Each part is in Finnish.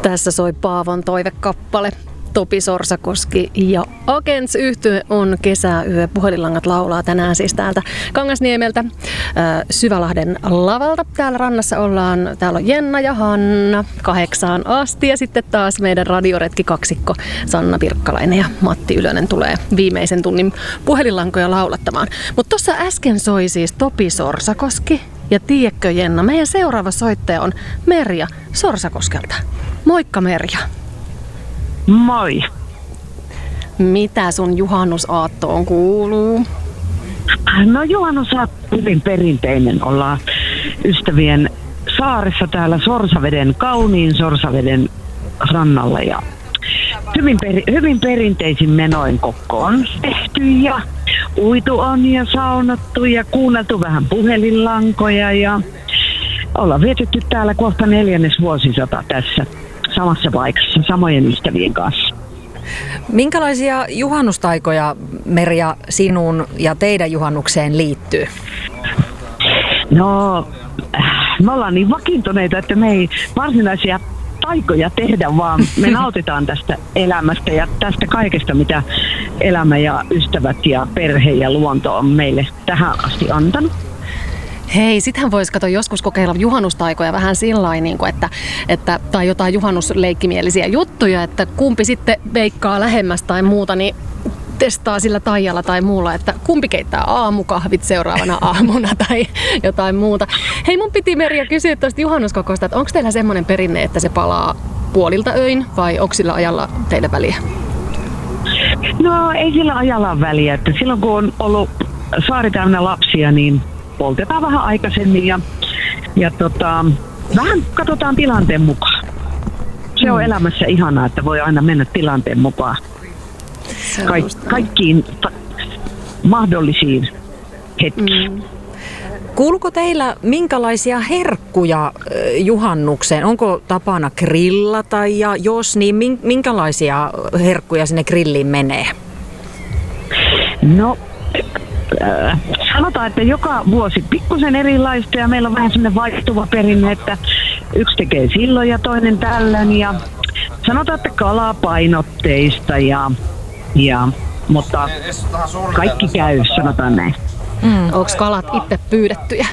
Tässä soi Paavon toivekappale. Topi Sorsakoski ja Agents -yhtye on Kesäyö. Puhelinlangat laulaa tänään siis täältä Kangasniemeltä Syvälahden lavalta. Täällä rannassa ollaan. Täällä on Jenna ja Hanna 8 asti ja sitten taas meidän radioretki kaksikko Sanna Pirkkalainen ja Matti Ylönen tulee viimeisen tunnin puhelinlankoja laulattamaan. Mutta tuossa äsken soi siis Topi Sorsakoski ja tiedätkö Jenna, meidän seuraava soittaja on Merja Sorsakoskelta. Moikka Merja. Moi. Mitä sun juhannusaattoon kuuluu? No juhannusaatto hyvin perinteinen. Ollaan ystävien saaressa täällä kauniin Sorsaveden rannalla ja hyvin perinteisin menoin kokko on tehty ja uitu on ja saunattu ja kuunneltu vähän puhelinlankoja ja ollaan vietetty täällä kohta 4. vuosisata tässä samassa paikassa, samojen ystävien kanssa. Minkälaisia juhannustaikoja, Merja, sinun ja teidän juhannukseen liittyy? No, me ollaan niin vakiintuneita, että me ei varsinaisia taikoja tehdä, vaan me nautitaan tästä elämästä ja tästä kaikesta, mitä elämä ja ystävät ja perhe ja luonto on meille tähän asti antanut. Hei, sittenhän voisi joskus kokeilla juhannustaikoja vähän sillain, niin että tai jotain juhannusleikkimielisiä juttuja, että kumpi sitten veikkaa lähemmäs tai muuta, niin testaa sillä taijalla tai muulla, että kumpi keittää aamukahvit seuraavana aamuna tai jotain muuta. Hei, mun piti Merja kysyä tuosta juhannuskokosta, että onko teillä semmoinen perinne, että se palaa puolilta öin vai onko sillä ajalla teille väliä? No ei sillä ajalla väliä, että silloin kun on ollut saari täynnä lapsia, niin poltetaan vähän aikaisemmin ja vähän katsotaan tilanteen mukaan. Se on elämässä ihanaa, että voi aina mennä tilanteen mukaan kaikkiin mahdollisiin hetkiin. Kuuluuko teillä minkälaisia herkkuja juhannukseen? Onko tapana grillata ja jos niin, minkälaisia herkkuja sinne grilliin menee? No, sanotaan, että joka vuosi pikkusen erilaista ja meillä on vähän sellainen vaihtuva perinne, että yksi tekee silloin ja toinen tällöin ja sanotaan, että kalapainotteista mutta kaikki käy, sanotaan näin. Onko kalat itse pyydettyjä?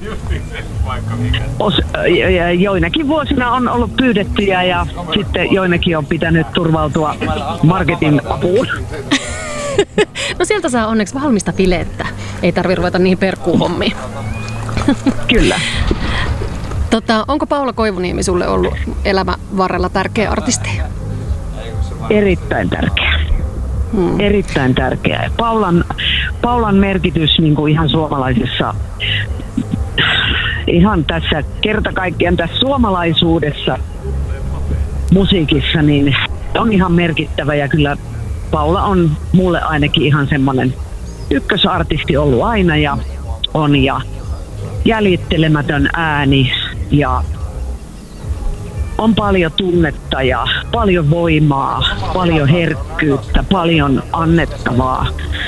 Joinakin vuosina on ollut pyydettyjä ja sitten joinakin on pitänyt turvautua marketin apuun. No sieltä saa onneksi valmista filettä. Ei tarvitse ruveta niihin perkkuuhommiin. Kyllä. Onko Paula Koivuniemi sulle ollut elämän varrella tärkeä artisti? Erittäin tärkeä. Erittäin tärkeä. Paulan merkitys niin kuin ihan suomalaisessa, ihan tässä kerta kaikkiaan tässä suomalaisuudessa musiikissa, niin on ihan merkittävä ja kyllä Paula on mulle ainakin ihan semmoinen ykkösartisti ollut aina ja on ja jäljittelemätön ääni ja on paljon tunnetta ja paljon voimaa, paljon herkkyyttä, paljon annettavaa